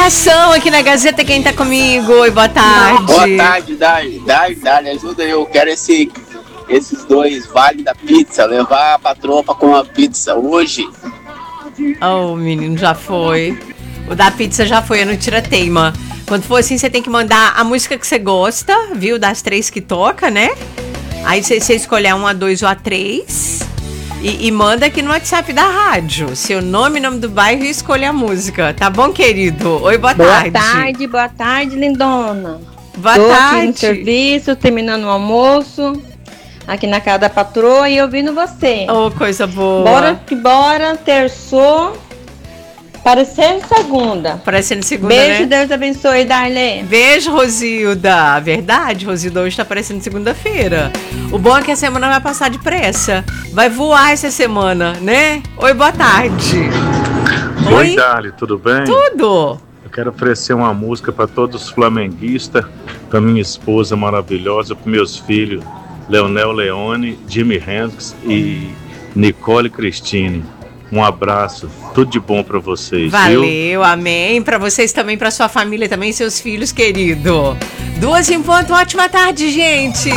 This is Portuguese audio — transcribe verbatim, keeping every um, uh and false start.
Educação aqui na Gazeta. Quem tá comigo? Oi, boa tarde. Boa tarde, Dali. Dali, Dali, ajuda eu. Eu quero esse, esses dois vale da pizza. Levar a patroa pra comer uma pizza hoje. Oh, menino, já foi. O da pizza já foi, eu não tira teima. Quando for assim, você tem que mandar a música que você gosta, viu? Das três que toca, né? Aí você, você escolher a um, a dois ou a três. E, e manda aqui no WhatsApp da rádio. Seu nome, nome do bairro e escolha a música. Tá bom, querido? Oi, boa, boa tarde. Boa tarde, boa tarde, lindona. Boa Tô tarde. aqui no serviço, terminando o almoço. Aqui na casa da patroa e ouvindo você. Oh, coisa boa. Bora que bora, terçou. Parecendo segunda. Parecendo segunda, Beijo, né? Deus abençoe, Darlene. Beijo, Rosilda. Verdade, Rosilda, hoje tá parecendo segunda-feira. O bom é que a semana vai passar depressa. Vai voar essa semana, né? Oi, boa tarde. Oi, Oi Darly, tudo bem? Tudo. Eu quero oferecer uma música para todos os flamenguistas, para minha esposa maravilhosa, para meus filhos, Leonel Leone, Jimi Hendrix e Nicole Cristine. Um abraço, tudo de bom pra vocês. Valeu, viu? Amém. Pra vocês também, pra sua família também, seus filhos, querido. Duas em ponto, ótima tarde, gente.